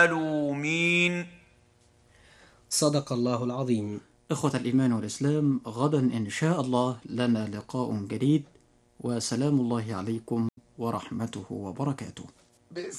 ملومين. صدق الله العظيم. إخوة الإيمان والإسلام، غدا إن شاء الله لنا لقاء جديد، وسلام الله عليكم ورحمته وبركاته.